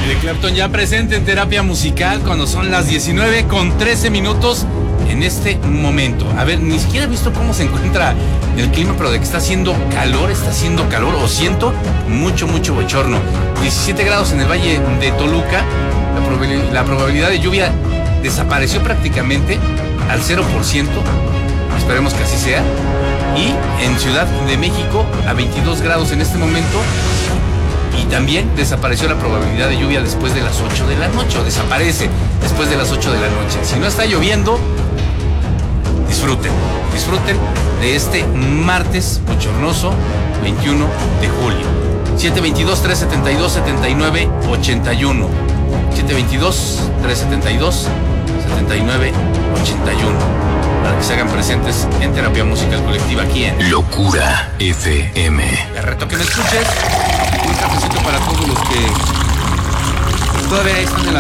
Eric Clapton ya presente en Terapia Musical cuando son las 19:13 en este momento. A ver, ni siquiera he visto cómo se encuentra el clima, pero de que está haciendo calor, o siento mucho bochorno. 17 grados en el Valle de Toluca. La probabilidad de lluvia desapareció prácticamente al 0%. Esperemos que así sea. Y en Ciudad de México a 22 grados en este momento. Y también desapareció la probabilidad de lluvia después de las 8 de la noche, o desaparece después de las 8 de la noche. Si no está lloviendo, disfruten de este martes bochornoso 21 de julio. 722-372-7981. 722-372-7981. Para que se hagan presentes en Terapia Musical Colectiva aquí en Locura FM. Te reto que me escuches. Un cafecito para todos los que todavía están en la